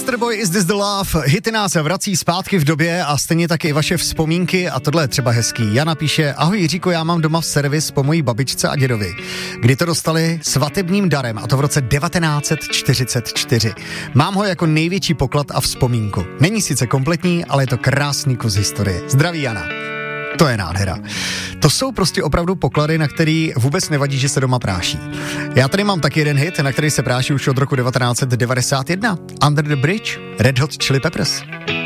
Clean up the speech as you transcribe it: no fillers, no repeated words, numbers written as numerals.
Waterboy, Is This The Love? Hity nás vrací zpátky v době a stejně tak i vaše vzpomínky a tohle je třeba hezký. Jana píše, ahoj Jiříko, já mám doma servis po mojí babičce a dědovi, kdy to dostali svatebním darem a to v roce 1944. Mám ho jako největší poklad a vzpomínku. Není sice kompletní, ale je to krásný kus historie. Zdraví Jana. To je nádhera. To jsou prostě opravdu poklady, na který vůbec nevadí, že se doma práší. Já tady mám taky jeden hit, na který se práší už od roku 1991. Under the Bridge, Red Hot Chili Peppers.